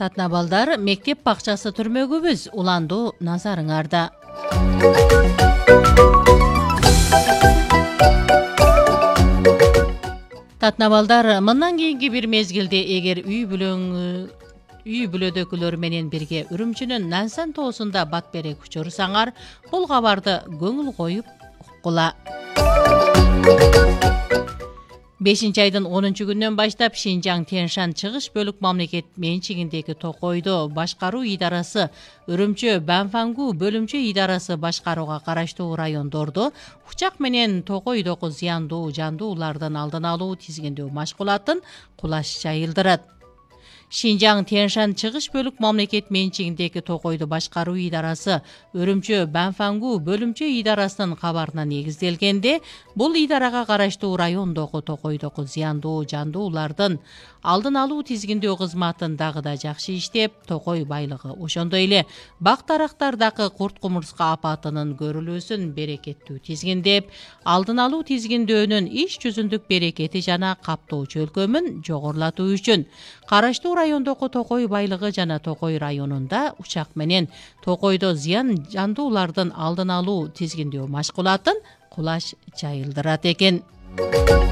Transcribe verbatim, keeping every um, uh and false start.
Татна балдар, мектеп бакчасы түрмөгүбүз, уландуу назарыңарда. Татна балдар, мындан кийинки бир мезгилде эгер үй бүлөң үй бүлөдөгүлөр менен бирге Үрүмчүнүн Нансан тоосунда бат берек учурсаңар, бул кабарды көңүл коюп уккула. бешинчи айдын онунчу күнүнөн баштап Шинжаң Тянь-Шань чыгыш бөлүк мамлекет менчигиндеги Токойдо башкаруу идарасы Үрүмчү Банфангу бөлүмчө идарасы башкарууга караштуу райондордо учак менен Токойдогу зыяндуу жандуулардын алдын алуу тизгиндөө машгулатын кулаш жайылдырат. Шинжаң Тянь-Шань чыгыш бөлүк мамлекет менчигиндеги Токойду башкаруу идарасы Үрүмчү Банфангу бөлүмчө идарасынын кабарына негизделгенде, бул идарага караштуу райондогу Токойдогу зыяндуу жандуулардын алдын алуу тизгиндөө кызматын дагы да жакшы иштеп, Токой байлыгы, ошондой эле бак тарактардагы курт кумурска апатынын көрүлүүсүн берекеттүү тизгиндеп, алдын алуу тизгиндөөнүн иш жүзүндүк берекети жана каптоо чөлкөмүн жогорулатуу үчүн караштуу райондогу Токой байлыгы жана Токой районунда учак менен Токойдо зыян жандуулардын алдын алуу тизгиндөө машгулатын кулаш жайылдырат экен.